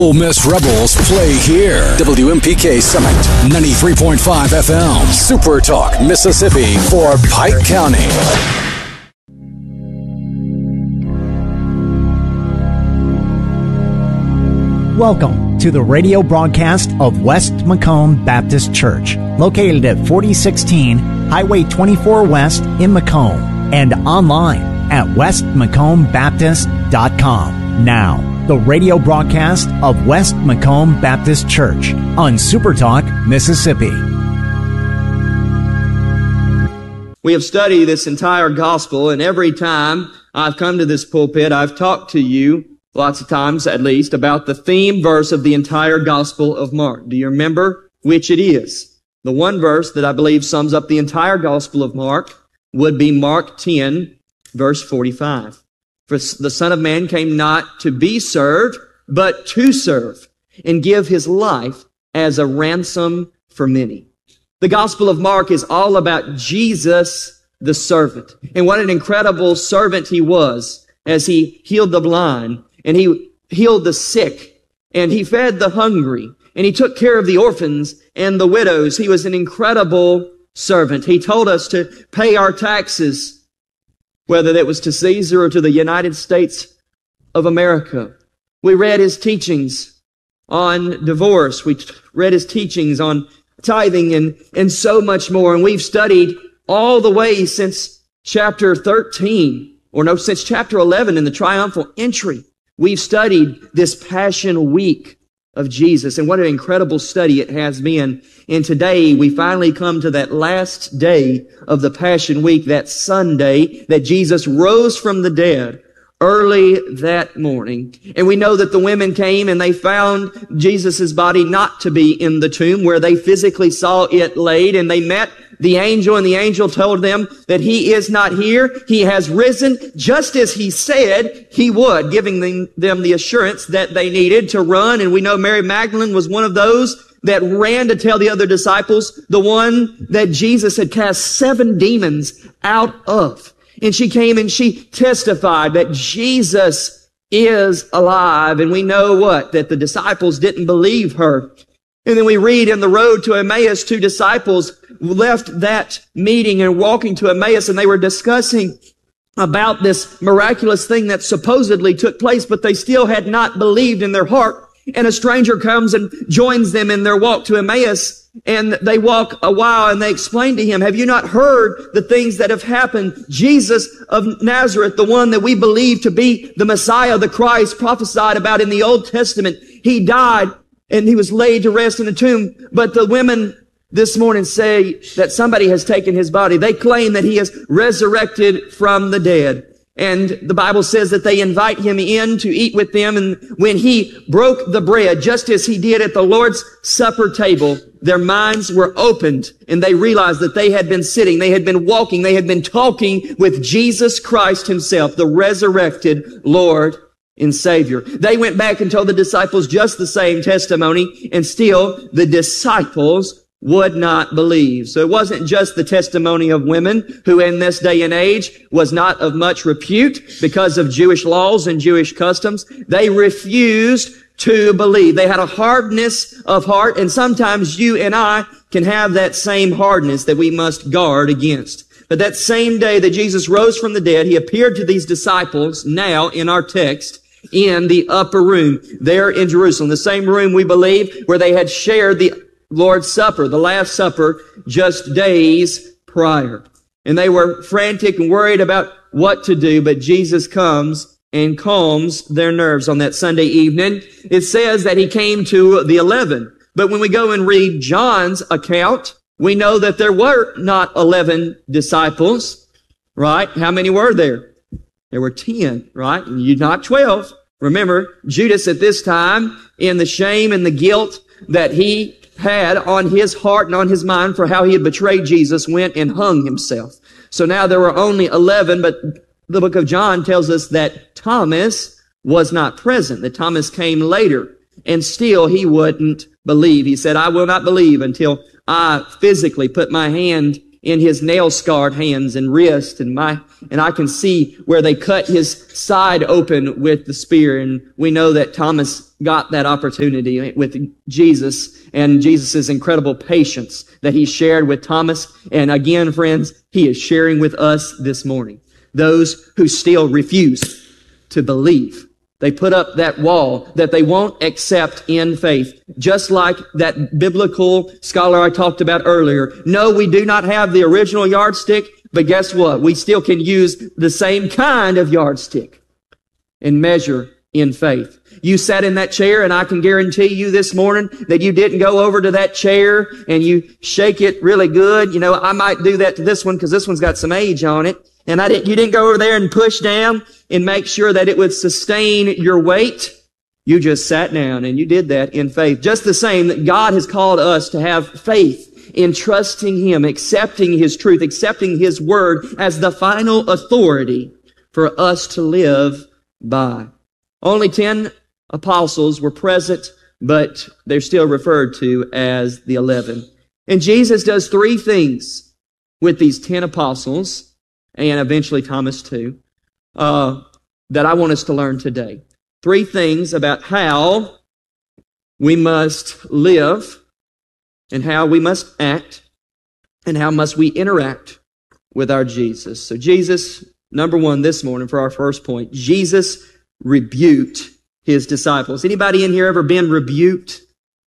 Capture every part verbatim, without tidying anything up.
Ole Miss Rebels play here. W M P K Summit, ninety-three point five F M. Super Talk, Mississippi for Pike County. Welcome to the radio broadcast of West Macomb Baptist Church, located at forty sixteen Highway twenty-four West in Macomb, and online at west macomb baptist dot com. Now, the radio broadcast of West Macomb Baptist Church on Super Talk, Mississippi. We have studied this entire gospel, and every time I've come to this pulpit, I've talked to you, lots of times at least, about the theme verse of the entire Gospel of Mark. Do you remember which it is? The one verse that I believe sums up the entire Gospel of Mark would be Mark ten, verse forty-five. For the Son of Man came not to be served, but to serve, and give his life as a ransom for many. The Gospel of Mark is all about Jesus, the servant. And what an incredible servant he was as he healed the blind, and he healed the sick, and he fed the hungry, and he took care of the orphans and the widows. He was an incredible servant. He told us to pay our taxes, whether that was to Caesar or to the United States of America. We read his teachings on divorce. We read his teachings on tithing and, and so much more. And we've studied all the way since chapter thirteen, or no, since chapter eleven in the triumphal entry. We've studied this Passion Week of Jesus, and what an incredible study it has been. And today we finally come to that last day of the Passion Week, that Sunday that Jesus rose from the dead early that morning. And we know that the women came and they found Jesus' body not to be in the tomb where they physically saw it laid, and they met the angel, and the angel told them that he is not here. He has risen just as he said he would, giving them, them the assurance that they needed to run. And we know Mary Magdalene was one of those that ran to tell the other disciples, the one that Jesus had cast seven demons out of. And she came and she testified that Jesus is alive. And we know what? That the disciples didn't believe her. And then we read in the road to Emmaus, two disciples left that meeting and walking to Emmaus, and they were discussing about this miraculous thing that supposedly took place, but they still had not believed in their heart. And a stranger comes and joins them in their walk to Emmaus, and they walk a while, and they explain to him, have you not heard the things that have happened? Jesus of Nazareth, the one that we believe to be the Messiah, the Christ, prophesied about in the Old Testament, he died and he was laid to rest in a tomb. But the women this morning say that somebody has taken his body. They claim that he has resurrected from the dead. And the Bible says that they invite him in to eat with them. And when he broke the bread, just as he did at the Lord's Supper table, their minds were opened and they realized that they had been sitting, they had been walking, they had been talking with Jesus Christ himself, the resurrected Lord and Savior. They went back and told the disciples just the same testimony, and still the disciples would not believe. So it wasn't just the testimony of women who in this day and age was not of much repute because of Jewish laws and Jewish customs. They refused to believe. They had a hardness of heart, and sometimes you and I can have that same hardness that we must guard against. But that same day that Jesus rose from the dead, he appeared to these disciples now in our text in the upper room there in Jerusalem, the same room we believe where they had shared the Lord's Supper, the Last Supper, just days prior. And they were frantic and worried about what to do, but Jesus comes and calms their nerves on that Sunday evening. It says that he came to the eleven. But when we go and read John's account, we know that there were not eleven disciples, right? How many were there? There were ten, right? And you not twelve. Remember, Judas at this time, in the shame and the guilt that he had on his heart and on his mind for how he had betrayed Jesus, went and hung himself. So now there were only eleven, but the book of John tells us that Thomas was not present, that Thomas came later, and still he wouldn't believe. He said, I will not believe until I physically put my hand in his nail-scarred hands and wrist, and my and I can see where they cut his side open with the spear. And we know that Thomas got that opportunity with Jesus and Jesus' incredible patience that he shared with Thomas. And again, friends, he is sharing with us this morning. Those who still refuse to believe. They put up that wall that they won't accept in faith. Just like that biblical scholar I talked about earlier. No, we do not have the original yardstick, but guess what? We still can use the same kind of yardstick and measure in faith. You sat in that chair, and I can guarantee you this morning that you didn't go over to that chair and you shake it really good. You know, I might do that to this one because this one's got some age on it. And I didn't, you didn't go over there and push down and make sure that it would sustain your weight. You just sat down and you did that in faith. Just the same that God has called us to have faith in trusting Him, accepting His truth, accepting His word as the final authority for us to live by. Only ten apostles were present, but they're still referred to as the eleven. And Jesus does three things with these ten apostles, and eventually Thomas too, uh, that I want us to learn today. Three things about how we must live and how we must act and how must we interact with our Jesus. So Jesus, number one this morning for our first point, Jesus rebuked His disciples. Anybody in here ever been rebuked?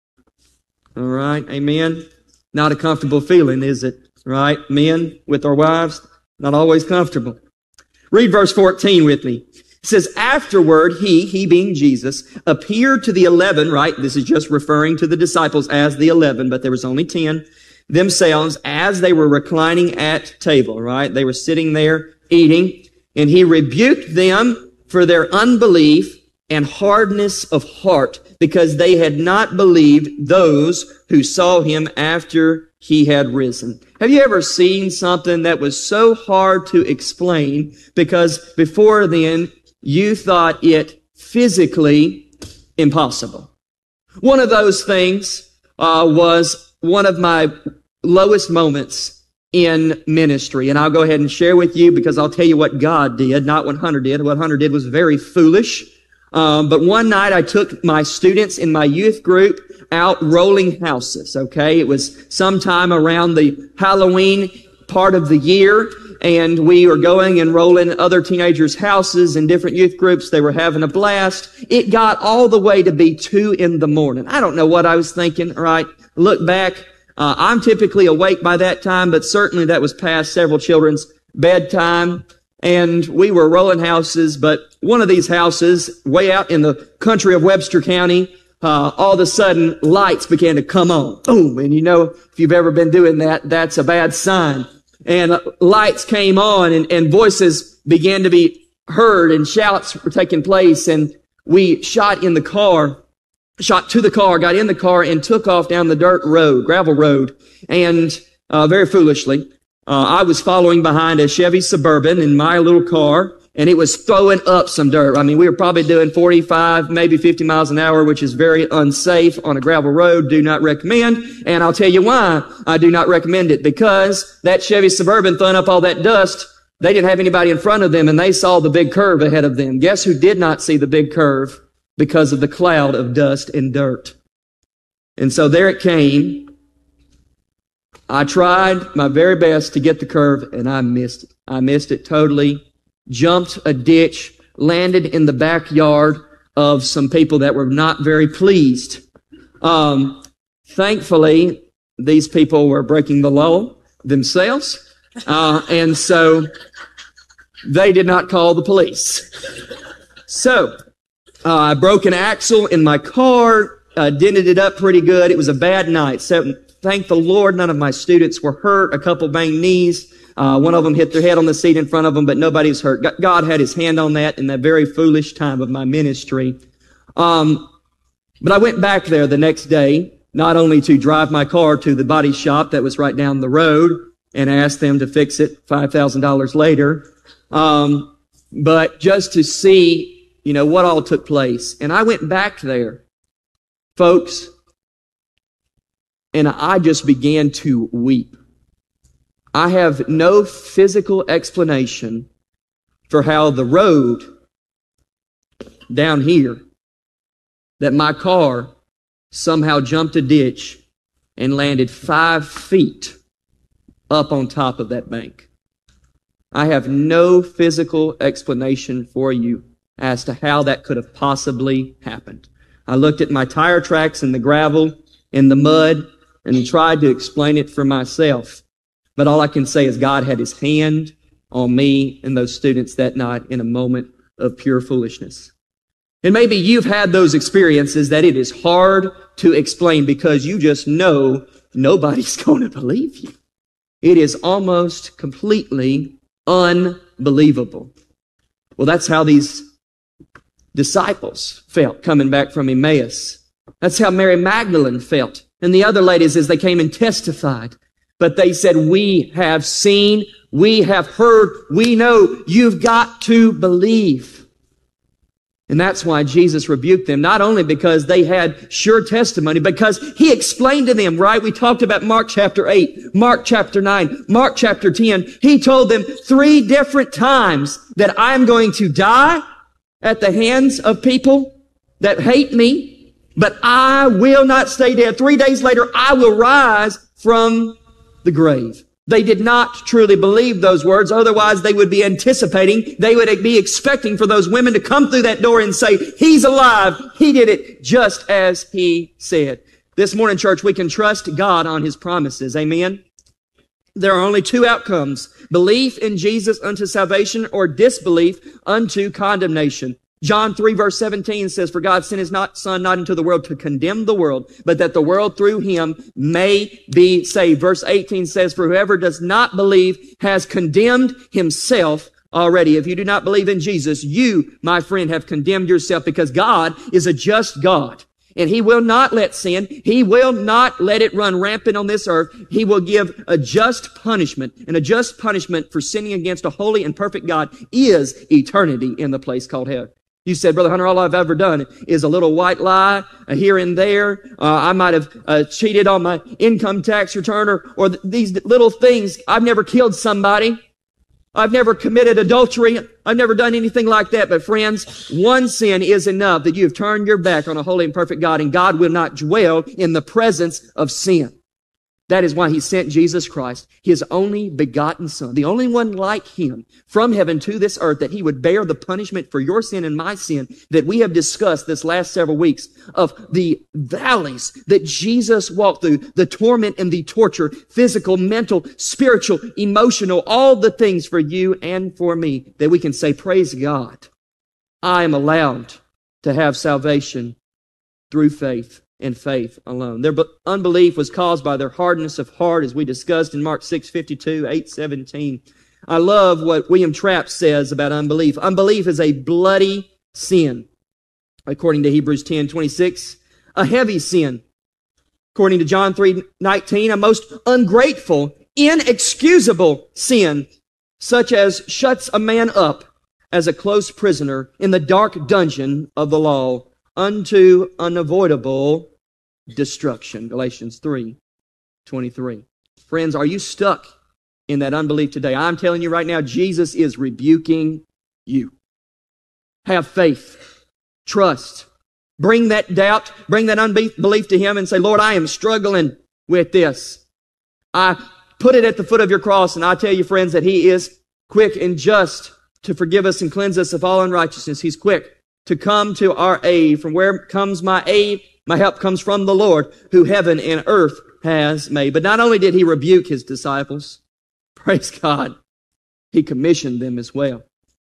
All right, amen. Not a comfortable feeling, is it? Right? Men with our wives, not always comfortable. Read verse fourteen with me. It says, afterward, he, he being Jesus, appeared to the eleven, right? This is just referring to the disciples as the eleven, but there was only ten themselves as they were reclining at table, right? They were sitting there eating, and he rebuked them for their unbelief and hardness of heart because they had not believed those who saw him after he had risen. Have you ever seen something that was so hard to explain because before then you thought it physically impossible? One of those things uh, was one of my lowest moments in ministry. And I'll go ahead and share with you because I'll tell you what God did, not what Hunter did. What Hunter did was very foolish. Um, but one night I took my students in my youth group out rolling houses, okay? It was sometime around the Halloween part of the year, and we were going and rolling other teenagers' houses in different youth groups. They were having a blast. It got all the way to be two in the morning. I don't know what I was thinking, all right? Look back. Uh, I'm typically awake by that time, but certainly that was past several children's bedtime. And we were rolling houses, but one of these houses, way out in the country of Webster County, uh, all of a sudden lights began to come on. Boom. And you know, if you've ever been doing that, that's a bad sign. And uh, lights came on and, and voices began to be heard and shouts were taking place. And we shot in the car, shot to the car, got in the car and took off down the dirt road, gravel road. And, uh, very foolishly, Uh, I was following behind a Chevy Suburban in my little car, and it was throwing up some dirt. I mean, we were probably doing forty-five, maybe fifty miles an hour, which is very unsafe on a gravel road. Do not recommend. And I'll tell you why I do not recommend it. Because that Chevy Suburban throwing up all that dust, they didn't have anybody in front of them, and they saw the big curve ahead of them. Guess who did not see the big curve? Because of the cloud of dust and dirt. And so there it came. I tried my very best to get the curve, and I missed it. I missed it totally. Jumped a ditch, landed in the backyard of some people that were not very pleased. Um, thankfully, these people were breaking the law themselves, uh, and so they did not call the police. So uh, I broke an axle in my car, uh, dented it up pretty good. It was a bad night. So thank the Lord, none of my students were hurt. A couple banged knees. Uh, one of them hit their head on the seat in front of them, but nobody's hurt. God had His hand on that in that very foolish time of my ministry. Um, but I went back there the next day, not only to drive my car to the body shop that was right down the road and ask them to fix it five thousand dollars later, um, but just to see, you know, what all took place. And I went back there, folks, and I just began to weep. I have no physical explanation for how the road down here, that my car somehow jumped a ditch and landed five feet up on top of that bank. I have no physical explanation for you as to how that could have possibly happened. I looked at my tire tracks in the gravel, in the mud, and tried to explain it for myself. But all I can say is God had His hand on me and those students that night in a moment of pure foolishness. And maybe you've had those experiences that it is hard to explain because you just know nobody's going to believe you. It is almost completely unbelievable. Well, that's how these disciples felt coming back from Emmaus. That's how Mary Magdalene felt. And the other ladies as they came and testified. But they said, we have seen, we have heard, we know. You've got to believe. And that's why Jesus rebuked them, not only because they had sure testimony, because He explained to them, right? We talked about Mark chapter eight, Mark chapter nine, Mark chapter ten. He told them three different times that I'm going to die at the hands of people that hate me, but I will not stay dead. Three days later, I will rise from the grave. They did not truly believe those words. Otherwise, they would be anticipating, they would be expecting for those women to come through that door and say, He's alive. He did it just as He said. This morning, church, we can trust God on His promises. Amen? There are only two outcomes: belief in Jesus unto salvation or disbelief unto condemnation. John three verse seventeen says, for God sent His not, Son not into the world to condemn the world, but that the world through Him may be saved. Verse eighteen says, for whoever does not believe has condemned himself already. If you do not believe in Jesus, you, my friend, have condemned yourself, because God is a just God. And He will not let sin, He will not let it run rampant on this earth. He will give a just punishment. And a just punishment for sinning against a holy and perfect God is eternity in the place called hell. You said, Brother Hunter, all I've ever done is a little white lie uh, here and there. Uh, I might have uh, cheated on my income tax return, or, or th- these little things. I've never killed somebody. I've never committed adultery. I've never done anything like that. But friends, one sin is enough that you have turned your back on a holy and perfect God, and God will not dwell in the presence of sin. That is why He sent Jesus Christ, His only begotten Son, the only one like Him, from heaven to this earth, that He would bear the punishment for your sin and my sin that we have discussed this last several weeks, of the valleys that Jesus walked through, the torment and the torture, physical, mental, spiritual, emotional, all the things for you and for me, that we can say, praise God, I am allowed to have salvation through faith. And faith alone. Their unbelief was caused by their hardness of heart, as we discussed in Mark six fifty-two, eight seventeen. I love what William Trapp says about unbelief. Unbelief is a bloody sin, according to Hebrews ten twenty-six. A heavy sin, according to John three nineteen. A most ungrateful, inexcusable sin, such as shuts a man up as a close prisoner in the dark dungeon of the law unto unavoidable destruction. Galatians three twenty-three. Friends, are you stuck in that unbelief today? I'm telling you right now, Jesus is rebuking you. Have faith. Trust. Bring that doubt, bring that unbelief to Him and say, Lord, I am struggling with this. I put it at the foot of your cross, and I tell you, friends, that He is quick and just to forgive us and cleanse us of all unrighteousness. He's quick to come to our aid. From where comes my aid? My help comes from the Lord, who heaven and earth has made. But not only did He rebuke His disciples, praise God, He commissioned them as well.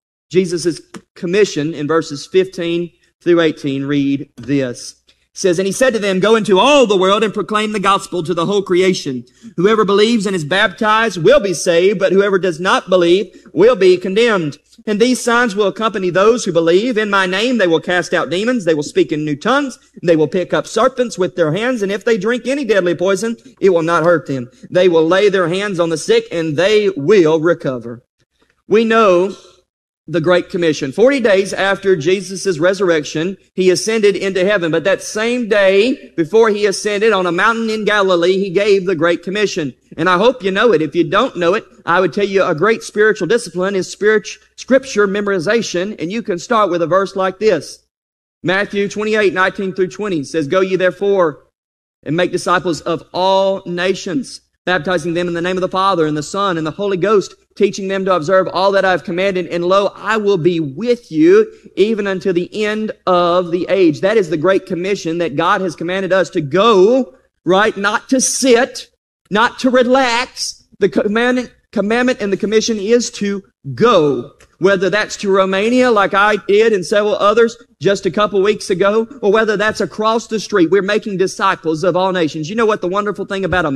Jesus' commission in verses fifteen through eighteen read this. It says, and He said to them, go into all the world and proclaim the gospel to the whole creation. Whoever believes and is baptized will be saved, but whoever does not believe will be condemned. And these signs will accompany those who believe. In my name they will cast out demons, they will speak in new tongues, they will pick up serpents with their hands, and if they drink any deadly poison, it will not hurt them. They will lay their hands on the sick, and they will recover. We know the Great Commission. Forty days after Jesus' resurrection, he ascended into heaven. But that same day, before he ascended on a mountain in Galilee, he gave the Great Commission. And I hope you know it. If you don't know it, I would tell you a great spiritual discipline is spiritual scripture memorization. And you can start with a verse like this. Matthew twenty-eight, nineteen through twenty says, "Go ye therefore and make disciples of all nations, baptizing them in the name of the Father and the Son and the Holy Ghost, teaching them to observe all that I have commanded. And lo, I will be with you even until the end of the age." That is the Great Commission that God has commanded us to go, right? Not to sit, not to relax. The commandment, commandment and the commission is to go. Whether that's to Romania like I did and several others just a couple weeks ago, or whether that's across the street. We're making disciples of all nations. You know what the wonderful thing about a